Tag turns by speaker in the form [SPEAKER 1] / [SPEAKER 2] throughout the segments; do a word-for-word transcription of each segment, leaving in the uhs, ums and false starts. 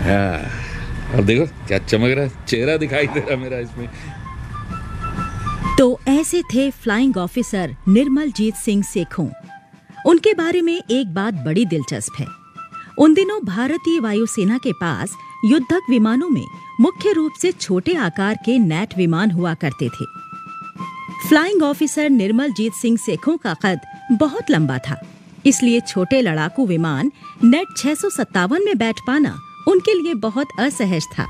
[SPEAKER 1] हाँ, अब देखो क्या चमक रहा है, चेहरा दिखाई दे रहा मेरा इसमें।
[SPEAKER 2] तो ऐसे थे फ्लाइंग ऑफिसर निर्मलजीत सिंह सेखों। उनके बारे में एक बात बड़ी दिलचस्प है। उन दिनों भारतीय वायुसेना के पास युद्धक विमानों में मुख्य रूप से छोटे आकार के नेट विमान हुआ करते थे। फ्लाइंग ऑफिसर निर्मलजीत सिंह सेखों का कद बहुत लंबा था, इसलिए छोटे लड़ाकू विमान नेट छह सौ सत्तावन में बैठ पाना उनके लिए बहुत असहज था।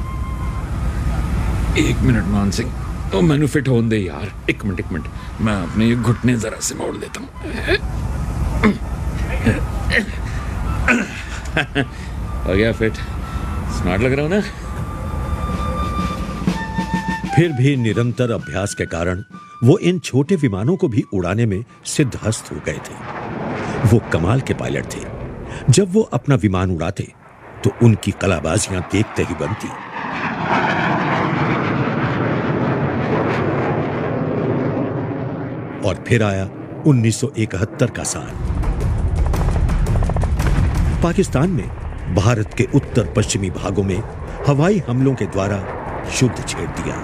[SPEAKER 1] एक मिनट मान सिंह, तो मैनू फिट होने दे यार। एक मिनट एक मिनट, मैं अपने ये घुटने जरा से मोड़ देता हूँ। हो गया फिट, स्मार्ट लग रहा हूँ ना?
[SPEAKER 3] फिर भी निरंतर अभ्यास के कारण वो इन छोटे विमानों को भी उड़ाने में सिद्धहस्त हो गए थे। वो कमाल के पायलट थे। जब वो अपना विमान उड़ाते तो उनकी कलाबाजियां देखते ही बनती। और फिर आया उन्नीस सौ इकहत्तर का साल। पाकिस्तान में भारत के उत्तर पश्चिमी भागों में हवाई हमलों के द्वारा युद्ध छेड़ दिया।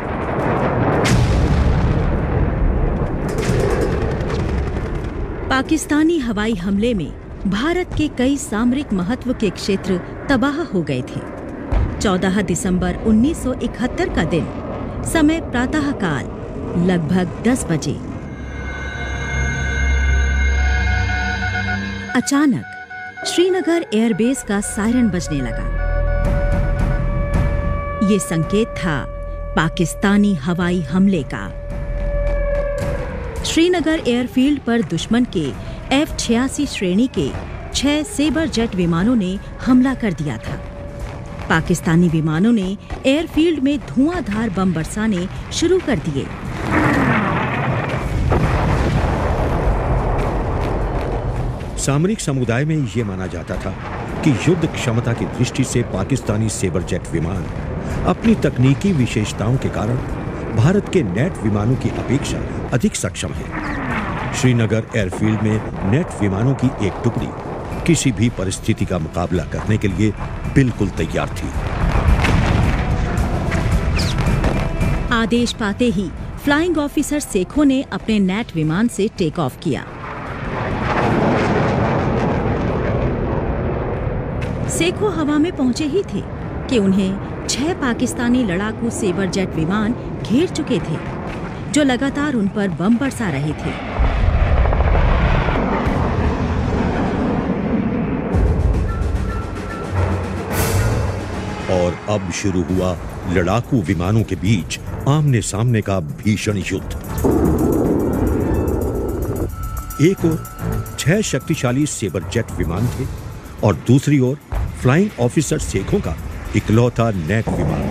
[SPEAKER 2] पाकिस्तानी हवाई हमले में भारत के कई सामरिक महत्व के क्षेत्र तबाह हो गए थे। चौदह दिसंबर उन्नीस सौ इकहत्तर का दिन, समय प्रातःकाल लगभग दस बजे। अचानक श्रीनगर एयरबेस का सायरन बजने लगा। ये संकेत था पाकिस्तानी हवाई हमले का। श्रीनगर एयरफील्ड पर दुश्मन के एफ छियासी श्रेणी के छह सेबर जेट विमानों ने हमला कर दिया था। पाकिस्तानी विमानों ने एयरफील्ड में धुआंधार बम बरसाने शुरू कर दिए।
[SPEAKER 3] सामरिक समुदाय में यह माना जाता था कि युद्ध क्षमता की दृष्टि से पाकिस्तानी सेबर जेट विमान अपनी तकनीकी विशेषताओं के कारण भारत के नेट विमानों की अपेक्षा अधिक सक्षम है। श्रीनगर एयरफील्ड में नेट विमानों की एक टुकड़ी किसी भी परिस्थिति का मुकाबला करने के लिए बिल्कुल तैयार थी।
[SPEAKER 2] आदेश पाते ही फ्लाइंग ऑफिसर सेखों ने अपने नेट विमान से टेक ऑफ किया। सेखों हवा में पहुंचे ही थे कि उन्हें छह पाकिस्तानी लड़ाकू सेबर जेट विमान घेर चुके थे, जो लगातार उन पर बम बरसा रहे थे।
[SPEAKER 3] और अब शुरू हुआ लड़ाकू विमानों के बीच आमने सामने का भीषण युद्ध। एक ओर छह शक्तिशाली सेबर जेट विमान थे और दूसरी ओर फ्लाइंग ऑफिसर सेखों का इकलौता नेट विमान।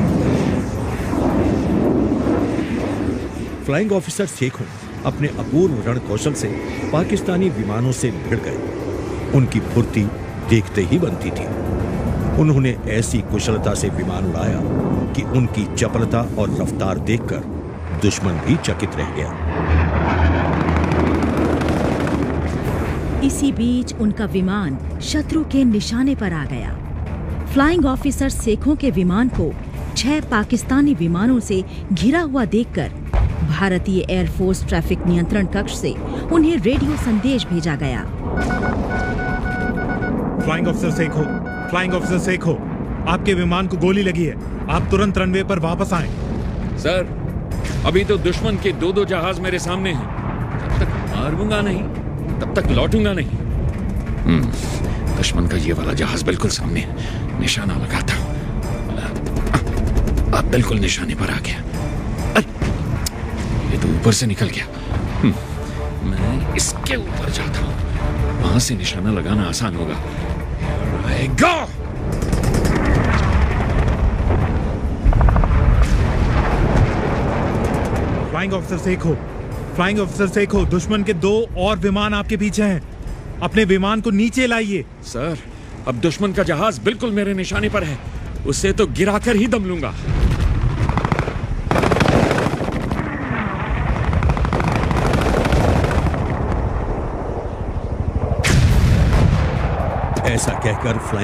[SPEAKER 3] फ्लाइंग ऑफिसर सेखों अपने अपूर्व रण कौशल से पाकिस्तानी विमानों से भिड़ गए। उनकी फुर्ती देखते ही बनती थी। उन्होंने ऐसी कुशलता से विमान उड़ाया कि उनकी चपलता और रफ्तार देखकर दुश्मन भी चकित रह गया।
[SPEAKER 2] इसी बीच उनका विमान शत्रु के निशाने पर आ गया। फ्लाइंग ऑफिसर सेखों के विमान को छह पाकिस्तानी विमानों से घिरा हुआ देखकर भारतीय एयरफोर्स ट्रैफिक नियंत्रण कक्ष से उन्हें रेडियो संदेश भेजा गया।
[SPEAKER 4] Flying officer Sekhon, flying officer Sekhon, आपके विमान को गोली लगी है। आप तुरंत रनवे पर वापस आएं।
[SPEAKER 1] सर, अभी तो दुश्मन के दो दो जहाज मेरे सामने हैं। जब तक मारूंगा नहीं, तब तक लौटूंगा नहीं। हम्म, दुश्मन का ये वाला जहाज बिल्कुल सामने है। निशाना लगाता हूं। अब बिल्कुल निशाने पर आ गया। अरे, ये तो ऊपर से निकल गया। मैं इसके ऊपर जाता हूं, वहां से निशाना लगाना आसान होगा। Go!
[SPEAKER 4] Flying officer Sekhon, flying officer Sekhon, दुश्मन के दो और विमान आपके पीछे हैं। अपने विमान को नीचे लाइए।
[SPEAKER 1] सर, अब दुश्मन का जहाज बिल्कुल मेरे निशाने पर है। उसे तो गिराकर ही दम लूंगा।
[SPEAKER 3] ऐसा कहकर